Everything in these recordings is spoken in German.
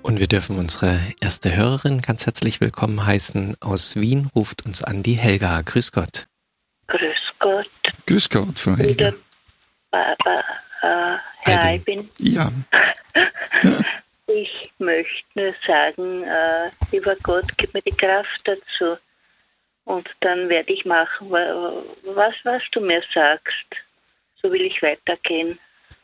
Und wir dürfen unsere erste Hörerin ganz herzlich willkommen heißen. Aus Wien ruft uns an die Helga. Grüß Gott. Grüß Gott. Grüß Gott, Frau Helga. Herr Albin. Ja. Ich möchte nur sagen, lieber Gott, gib mir die Kraft dazu. Und dann werde ich machen, was du mir sagst. So will ich weitergehen.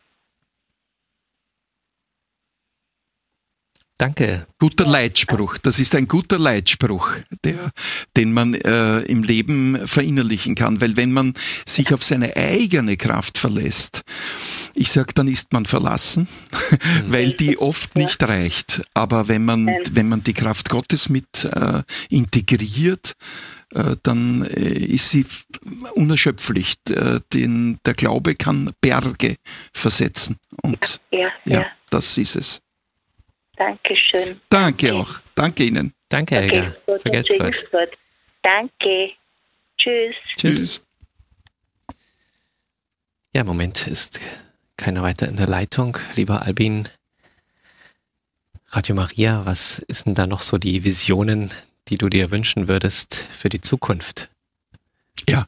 Danke. Guter Leitspruch. Das ist ein guter Leitspruch, den man im Leben verinnerlichen kann. Weil wenn man sich auf seine eigene Kraft verlässt, ich sage, dann ist man verlassen, weil die oft nicht reicht. Aber wenn man die Kraft Gottes mit integriert, dann ist sie unerschöpflich. Der Glaube kann Berge versetzen. Und ja, das ist es. Dankeschön. Danke auch. Danke Ihnen. Danke, Helga. Vergelt's Gott. Danke. Tschüss. Tschüss. Ja, im Moment ist keiner weiter in der Leitung. Lieber Albin, Radio Maria, was ist denn da noch so die Visionen, die du dir wünschen würdest für die Zukunft? Ja,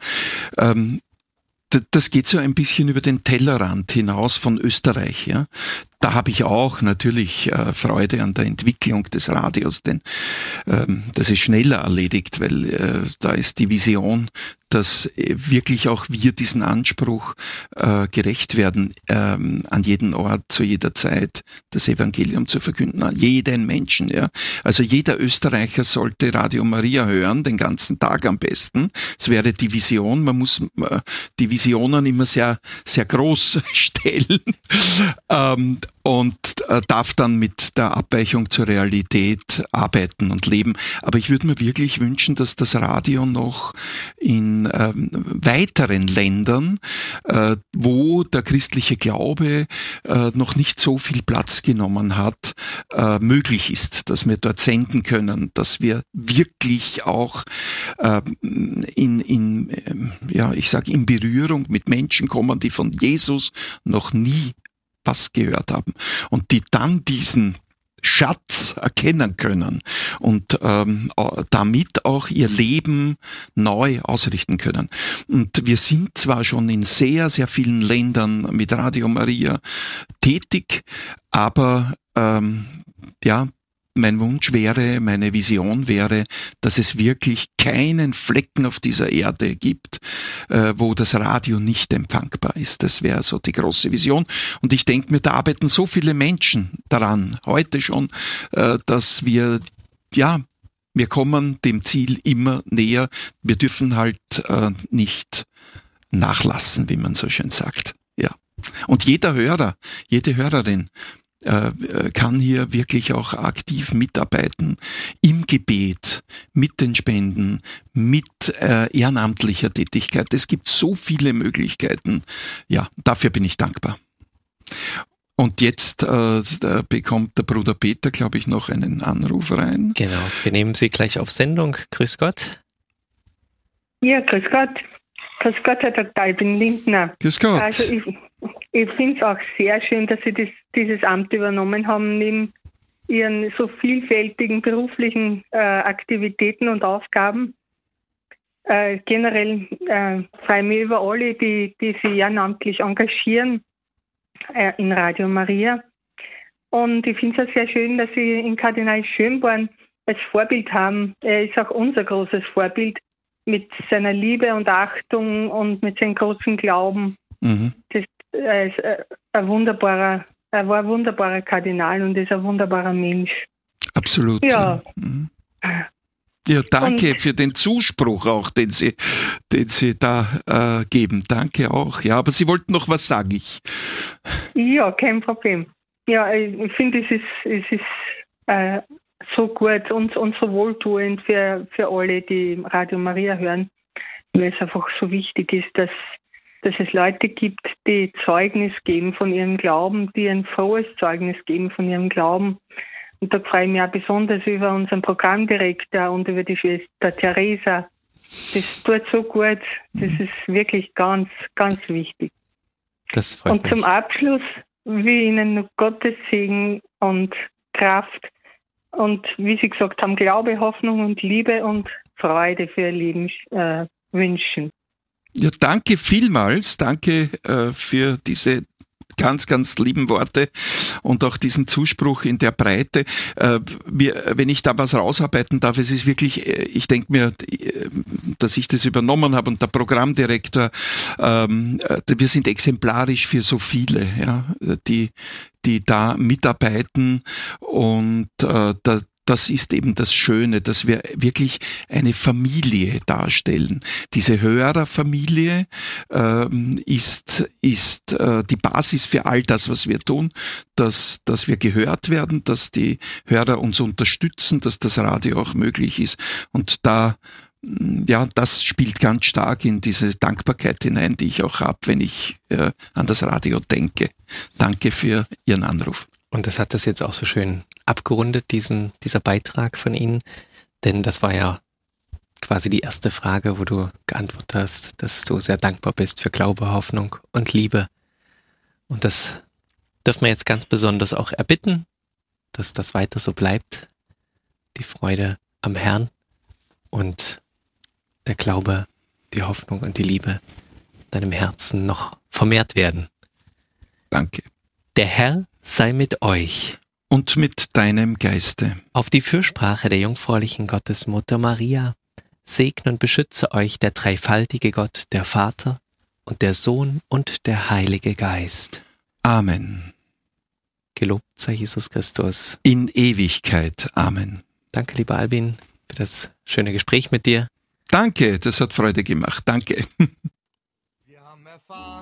das geht so ein bisschen über den Tellerrand hinaus von Österreich. Ja. Da habe ich auch natürlich Freude an der Entwicklung des Radios, denn das ist schneller erledigt, weil da ist die Vision, dass wirklich auch wir diesen Anspruch gerecht werden, an jedem Ort, zu jeder Zeit das Evangelium zu verkünden, an jeden Menschen. Ja. Also jeder Österreicher sollte Radio Maria hören, den ganzen Tag am besten. Es wäre die Vision, man muss die Visionen immer sehr, sehr groß stellen. Und darf dann mit der Abweichung zur Realität arbeiten und leben. Aber ich würde mir wirklich wünschen, dass das Radio noch in weiteren Ländern, wo der christliche Glaube noch nicht so viel Platz genommen hat, möglich ist, dass wir dort senden können, dass wir wirklich auch in Berührung mit Menschen kommen, die von Jesus noch nie was gehört haben und die dann diesen Schatz erkennen können und damit auch ihr Leben neu ausrichten können. Und wir sind zwar schon in sehr, sehr vielen Ländern mit Radio Maria tätig, aber mein Wunsch wäre, meine Vision wäre, dass es wirklich keinen Flecken auf dieser Erde gibt, wo das Radio nicht empfangbar ist. Das wäre so die große Vision. Und ich denke mir, da arbeiten so viele Menschen daran, heute schon, dass wir kommen dem Ziel immer näher. Wir dürfen halt nicht nachlassen, wie man so schön sagt. Ja. Und jeder Hörer, jede Hörerin, kann hier wirklich auch aktiv mitarbeiten im Gebet, mit den Spenden, mit ehrenamtlicher Tätigkeit. Es gibt so viele Möglichkeiten. Ja, dafür bin ich dankbar. Und jetzt bekommt der Bruder Peter, glaube ich, noch einen Anruf rein. Genau, wir nehmen Sie gleich auf Sendung. Grüß Gott. Ja, grüß Gott. Grüß Gott, Herr Dr. Albin Lindner. Grüß Gott. Also ich finde es auch sehr schön, dass Sie dieses Amt übernommen haben, neben Ihren so vielfältigen beruflichen Aktivitäten und Aufgaben. Generell freue ich mich über alle, die sich ehrenamtlich engagieren in Radio Maria. Und ich finde es auch sehr schön, dass Sie in Kardinal Schönborn als Vorbild haben. Er ist auch unser großes Vorbild mit seiner Liebe und Achtung und mit seinem großen Glauben. Mhm. Er ist er war ein wunderbarer Kardinal und ist ein wunderbarer Mensch. Absolut. Ja. Ja, danke für den Zuspruch auch, den Sie da geben. Danke auch. Ja, aber Sie wollten noch was sagen. Ja, kein Problem. Ja, ich finde, es ist so gut und so wohltuend für alle, die Radio Maria hören, weil es einfach so wichtig ist, dass es Leute gibt, die Zeugnis geben von ihrem Glauben, die ein frohes Zeugnis geben von ihrem Glauben. Und da freue ich mich auch besonders über unseren Programmdirektor und über die Schwester Theresa. Das tut so gut. Das ist wirklich ganz, ganz wichtig. Das freut mich. Und zum Abschluss will ich Ihnen noch Gottes Segen und Kraft und wie Sie gesagt haben, Glaube, Hoffnung und Liebe und Freude für Ihr Leben wünschen. Ja, danke vielmals. Danke für diese ganz, ganz lieben Worte und auch diesen Zuspruch in der Breite. Wenn ich da was rausarbeiten darf, es ist wirklich, ich denke mir, dass ich das übernommen habe und der Programmdirektor, wir sind exemplarisch für so viele, ja, die da mitarbeiten und das ist eben das Schöne, dass wir wirklich eine Familie darstellen. Diese Hörerfamilie ist die Basis für all das, was wir tun, dass wir gehört werden, dass die Hörer uns unterstützen, dass das Radio auch möglich ist. Und das spielt ganz stark in diese Dankbarkeit hinein, die ich auch habe, wenn ich an das Radio denke. Danke für Ihren Anruf. Und das hat das jetzt auch so schön abgerundet, dieser Beitrag von Ihnen. Denn das war ja quasi die erste Frage, wo du geantwortet hast, dass du sehr dankbar bist für Glaube, Hoffnung und Liebe. Und das dürfen wir jetzt ganz besonders auch erbitten, dass das weiter so bleibt. Die Freude am Herrn und der Glaube, die Hoffnung und die Liebe in deinem Herzen noch vermehrt werden. Danke. Der Herr sei mit euch. Und mit deinem Geiste. Auf die Fürsprache der jungfräulichen Gottesmutter Maria segne und beschütze euch der dreifaltige Gott, der Vater und der Sohn und der Heilige Geist. Amen. Gelobt sei Jesus Christus. In Ewigkeit. Amen. Danke, lieber Albin, für das schöne Gespräch mit dir. Danke, das hat Freude gemacht. Danke. Wir haben erfahren,